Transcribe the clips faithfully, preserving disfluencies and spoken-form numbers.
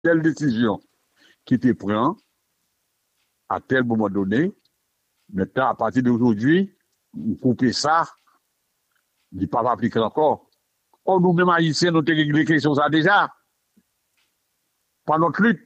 telle décision qui te prend à tel moment donné, maintenant, à partir d'aujourd'hui, vous coupez ça, il ne pas appliquer encore. Oh, nous-mêmes, haïtiens, nous avons réglé la question ça déjà. Par notre lutte,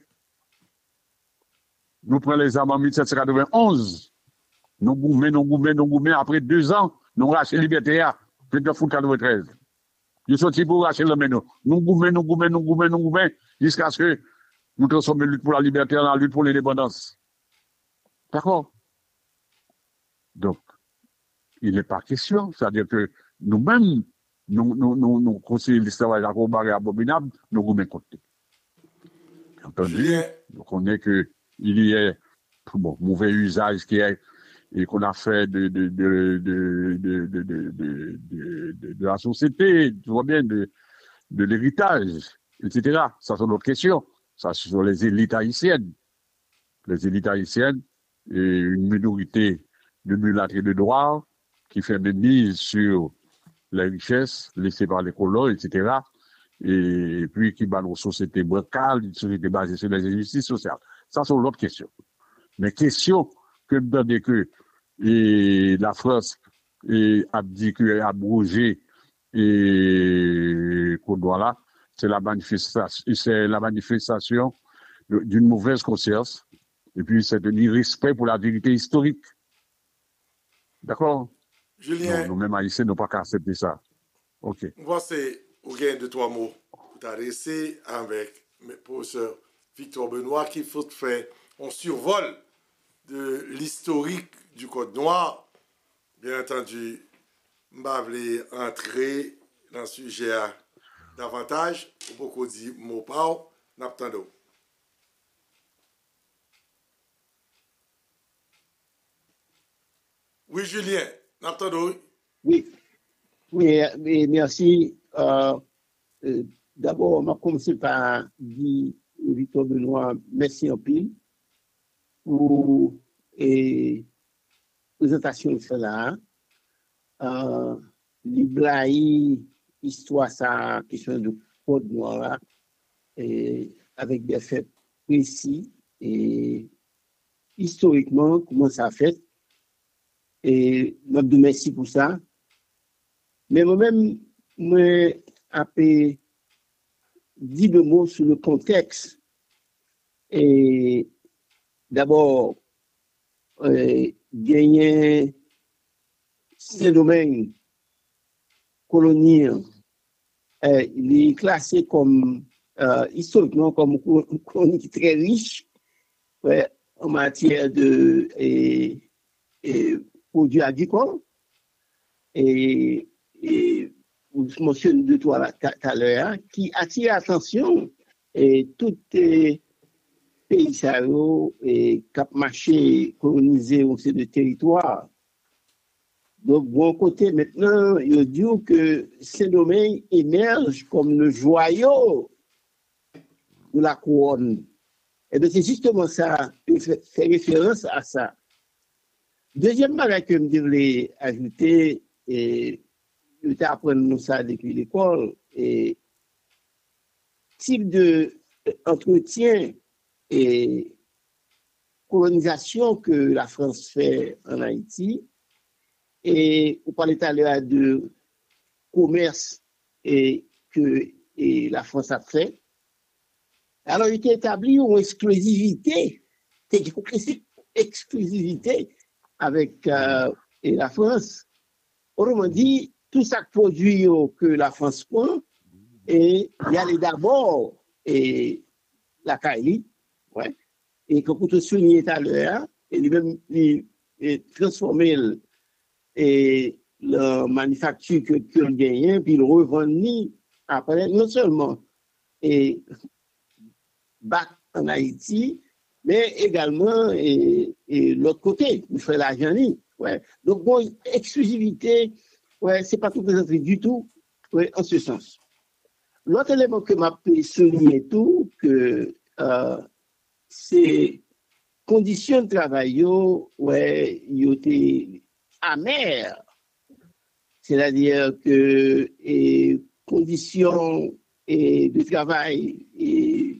nous prenons les armes en mille sept cent quatre-vingt-onze. Nous gouvernons, nous gouvernons, nous gouvernons. Après deux ans, nous racheté Liberté, vingt-neuf août quatre-vingt-treize. Nous sommes sortis pour racheter le menu. Nous gouvernons, nous gouvernons, nous gouvernons, nous gouvernons, jusqu'à ce que nous transformions la lutte pour la liberté en la lutte pour l'indépendance. D'accord? Donc, il n'est pas question. C'est-à-dire que nous-mêmes, nous, nous, nous, nous conseillons l'histoire et abominable, nous gouvernons contre. Bien entendu, Julien, nous connaissons qu'il y a bon, mauvais usage qui est et qu'on a fait de, de, de, de, de, de, de, de, de, de la société, tu vois bien, de, de l'héritage, et cetera. Ça, c'est notre question. Ça, ce sont les élites haïtiennes. Les élites haïtiennes et une minorité de mulâtres et de noirs qui fait des mises sur les richesses laissées par les colons, et cetera. Et puis qui bat nos sociétés bancales, une société basée sur les injustices sociales. Ça, c'est l'autre question. Mais question que me donne que et la France et a dit que a abrogé et qu'on doit là, c'est la manifestation, c'est la manifestation d'une mauvaise conscience et puis c'est de l'irrespect pour la vérité historique. D'accord? Julien, Non, nous-mêmes haïtiens n'avons pas qu'à accepter ça. OK. moi, c'est au gain de trois mots pour t'adresser avec mes professeurs Victor Benoît qui faut faire un survol de l'historique du Code noir. Bien entendu, je vais entrer dans le sujet davantage. Beaucoup dit mot par n'attendons. Oui, Julien, n'attendons. Oui, oui, oui, merci. Euh, euh, D'abord, on va commencer par dire, Victor Benoît, merci en pile pour la présentation de cela. Euh, L'Iblaï, histoire, ça, question de code noir, et avec des faits précis et historiquement, comment ça a fait. Et je vous remercie pour ça. Mais moi-même, moi, j'ai dit deux mots sur le contexte. Et d'abord, euh, gagner ces domaines coloniaux, euh, il est classé comme, euh, historiquement, comme une colonie très riche ouais, en matière de et, et produits agricoles. Et, et vous mentionnez de toi tout à l'heure, qui attire l'attention et tout les pays sahariens et cap marché colonisé au sein de territoire. Donc, bon côté, maintenant, il dit que ces domaines émergent comme le joyau de la couronne. Et bien, c'est justement ça, fait référence à ça. Deuxième chose que je voulais ajouter, et je vais apprendre ça depuis l'école, et type de entretien et colonisation que la France fait en Haïti, et vous parlez tout à l'heure de commerce et que et la France a fait. Alors, il était établi une exclusivité, c'est une exclusivité avec euh, et la France. Autrement dit, tout ça produit que la France prend, et il y a les d'abord et la Cali, ouais, et que pour te souligner tout à l'heure, et lui-même transformer et la manufacture que tu as gagné, puis le revendre après, non seulement et back en Haïti, mais également et, et l'autre côté, il fait l'argent. Ouais. Donc, bon, exclusivité, ouais, c'est pas tout présenté du tout, ouais, en ce sens. L'autre élément que m'a souligné tout, que euh, c'est conditions de travail, ouais, ils étaient amères. C'est-à-dire que et conditions et de travail et